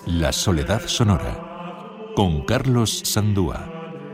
La Soledad Sonora, con Carlos Sandúa.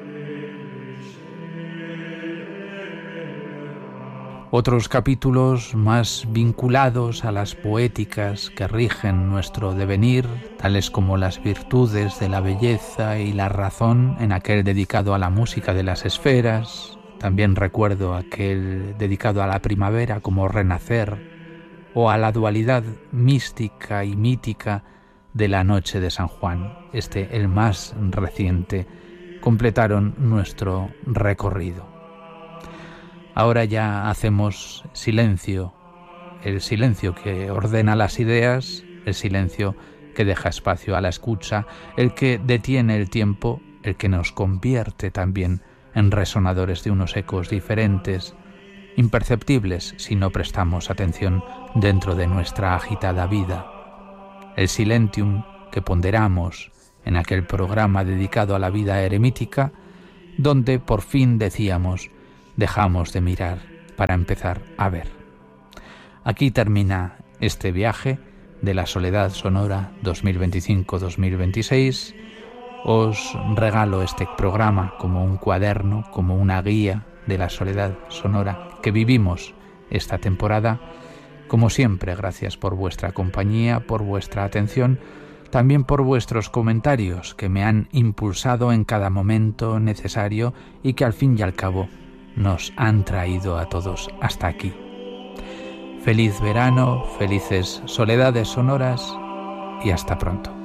Otros capítulos más vinculados a las poéticas que rigen nuestro devenir, tales como las virtudes de la belleza y la razón, en aquel dedicado a la música de las esferas. También recuerdo aquel dedicado a la primavera como Renacer, o a la dualidad mística y mítica de la Noche de San Juan. El más reciente, completaron nuestro recorrido. Ahora ya hacemos silencio, el silencio que ordena las ideas, el silencio que deja espacio a la escucha, el que detiene el tiempo, el que nos convierte también en resonadores de unos ecos diferentes, imperceptibles si no prestamos atención dentro de nuestra agitada vida. El silentium que ponderamos en aquel programa dedicado a la vida eremítica, donde por fin decíamos: dejamos de mirar para empezar a ver. Aquí termina este viaje de la Soledad Sonora 2025-2026. Os regalo este programa como un cuaderno, como una guía de la soledad sonora que vivimos esta temporada. Como siempre, gracias por vuestra compañía, por vuestra atención, también por vuestros comentarios que me han impulsado en cada momento necesario y que al fin y al cabo nos han traído a todos hasta aquí. Feliz verano, felices soledades sonoras y hasta pronto.